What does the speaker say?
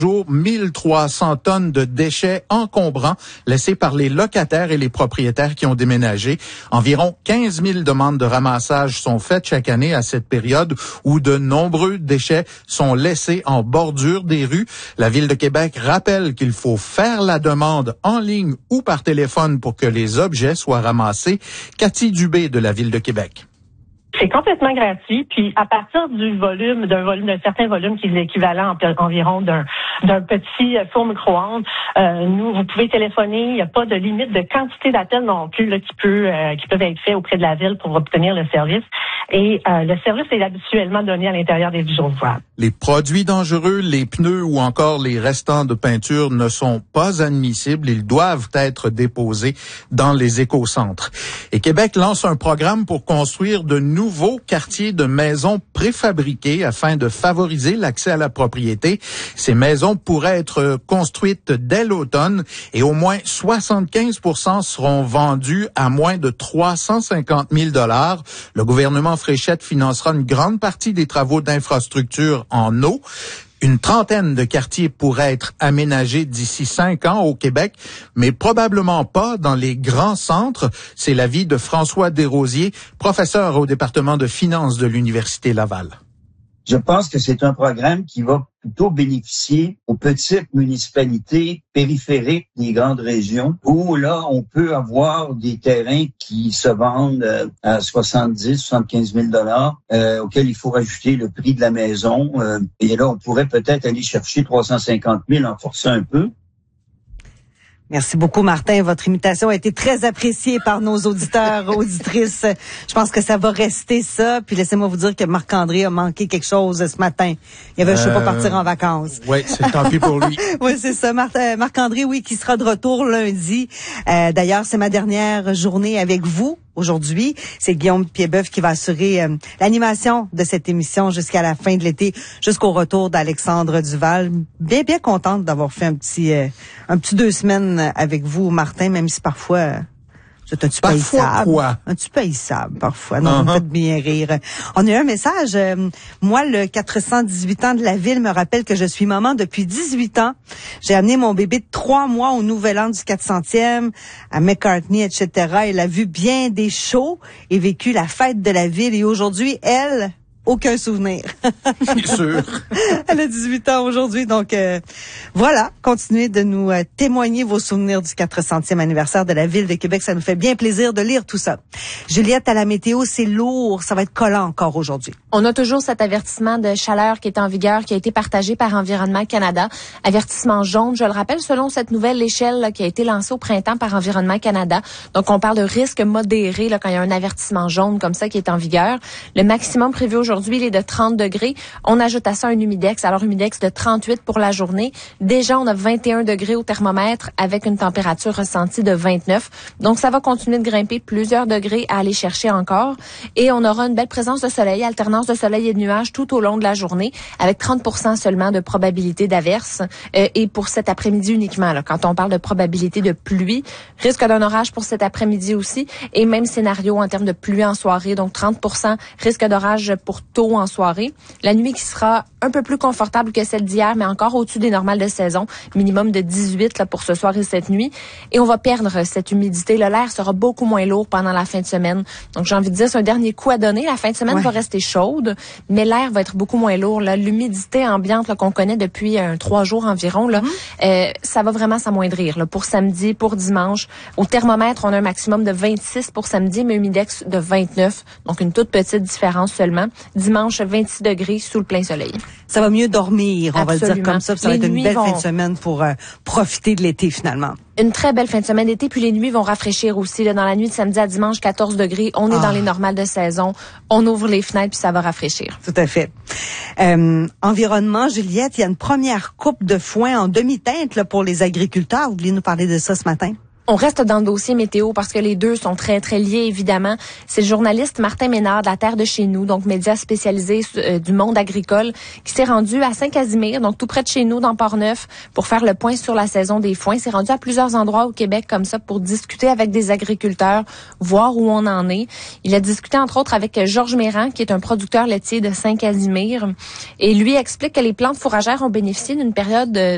jour 1300 tonnes de déchets encombrants laissés par les locataires et les propriétaires qui ont déménagé. Environ 15 000 demandes de ramassage sont faites chaque année à cette période où de nombreux déchets sont laissés en bordure des rues. La Ville de Québec rappelle qu'il faut faire la demande en ligne ou par téléphone pour que les objets soient ramassés. Cathy Dubé de la Ville de Québec. C'est complètement gratuit, puis à partir d'un certain volume qui est l'équivalent environ d'un petit four micro-ondes, vous pouvez téléphoner, il n'y a pas de limite de quantité d'appels non plus là, qui peuvent être faits auprès de la Ville pour obtenir le service. Et le service est habituellement donné à l'intérieur des 10 jours ouvrables. Les produits dangereux, les pneus ou encore les restants de peinture ne sont pas admissibles. Ils doivent être déposés dans les écocentres. Et Québec lance un programme pour construire de nouveaux quartiers de maisons préfabriquées afin de favoriser l'accès à la propriété. Ces maisons pourraient être construites dès l'automne et au moins 75% seront vendues à moins de 350 000 $. Le gouvernement Fréchette financera une grande partie des travaux d'infrastructure en eau. Une trentaine de quartiers pourraient être aménagés d'ici 5 ans au Québec, mais probablement pas dans les grands centres. C'est l'avis de François Desrosiers, professeur au département de finances de l'Université Laval. Je pense que c'est un programme qui va plutôt bénéficier aux petites municipalités périphériques des grandes régions où là, on peut avoir des terrains qui se vendent à 70-75 000 $ auxquels il faut rajouter le prix de la maison. Et là, on pourrait peut-être aller chercher 350 000 en forçant un peu. Merci beaucoup, Martin. Votre imitation a été très appréciée par nos auditeurs, auditrices. Je pense que ça va rester ça. Puis laissez-moi vous dire que Marc-André a manqué quelque chose ce matin. Il avait, je sais pas, partir en vacances. Oui, c'est tant pis pour lui. Oui, c'est ça. Marc-André, oui, qui sera de retour lundi. D'ailleurs, c'est ma dernière journée avec vous. Aujourd'hui, c'est Guillaume Piedboeuf qui va assurer l'animation de cette émission jusqu'à la fin de l'été, jusqu'au retour d'Alexandre Duval. Bien contente d'avoir fait un petit 2 semaines avec vous, Martin, même si parfois c'est un petit peu haïssable. Quoi? Un petit peu haïssable, parfois. Non, vous me faites bien rire. On a eu un message. Moi, le 418 ans de la ville me rappelle que je suis maman depuis 18 ans. J'ai amené mon bébé de 3 mois au Nouvel An du 400e, à McCartney, etc. Elle a vu bien des shows et vécu la fête de la ville. Et aujourd'hui, elle... aucun souvenir. C'est sûr. Elle a 18 ans aujourd'hui, donc voilà. Continuez de nous témoigner vos souvenirs du 400e anniversaire de la Ville de Québec. Ça nous fait bien plaisir de lire tout ça. Juliette, à la météo, c'est lourd. Ça va être collant encore aujourd'hui. On a toujours cet avertissement de chaleur qui est en vigueur, qui a été partagé par Environnement Canada. Avertissement jaune, je le rappelle, selon cette nouvelle échelle là, qui a été lancée au printemps par Environnement Canada. Donc, on parle de risque modéré là, quand il y a un avertissement jaune comme ça qui est en vigueur. Le maximum prévu aujourd'hui, il est de 30 degrés. On ajoute à ça un humidex. Alors, humidex de 38 pour la journée. Déjà, on a 21 degrés au thermomètre avec une température ressentie de 29. Donc, ça va continuer de grimper plusieurs degrés à aller chercher encore. Et on aura une belle présence de soleil, alternance de soleil et de nuages tout au long de la journée avec 30% seulement de probabilité d'averse. Et pour cet après-midi uniquement, là, quand on parle de probabilité de pluie, risque d'un orage pour cet après-midi aussi. Et même scénario en termes de pluie en soirée. Donc, 30% risque d'orage pour tôt en soirée. La nuit qui sera un peu plus confortable que celle d'hier, mais encore au-dessus des normales de saison. Minimum de 18 là, pour ce soir et cette nuit. Et on va perdre cette humidité. L'air sera beaucoup moins lourd pendant la fin de semaine. Donc, j'ai envie de dire, c'est un dernier coup à donner. La fin de semaine va rester chaude, mais l'air va être beaucoup moins lourd. Là. L'humidité ambiante là, qu'on connaît depuis 3 jours environ, là, ça va vraiment s'amoindrir. Là, pour samedi, pour dimanche. Au thermomètre, on a un maximum de 26 pour samedi, mais un humidex de 29. Donc, une toute petite différence seulement. Dimanche, 26 degrés sous le plein soleil. Ça va mieux dormir, on va le dire comme ça. Ça va être une belle fin de semaine pour profiter de l'été, finalement. Une très belle fin de semaine d'été, puis les nuits vont rafraîchir aussi. Là, dans la nuit de samedi à dimanche, 14 degrés. On est dans les normales de saison. On ouvre les fenêtres, puis ça va rafraîchir. Tout à fait. Environnement, Juliette, il y a une première coupe de foin en demi-teinte là, pour les agriculteurs. Vous vouliez nous parler de ça ce matin? On reste dans le dossier météo parce que les deux sont très, très liés, évidemment. C'est le journaliste Martin Ménard de La Terre de chez nous, donc média spécialisé du monde agricole, qui s'est rendu à Saint-Casimir, donc tout près de chez nous, dans Port-Neuf, pour faire le point sur la saison des foins. Il s'est rendu à plusieurs endroits au Québec comme ça pour discuter avec des agriculteurs, voir où on en est. Il a discuté, entre autres, avec Georges Méran, qui est un producteur laitier de Saint-Casimir. Et lui explique que les plantes fourragères ont bénéficié d'une période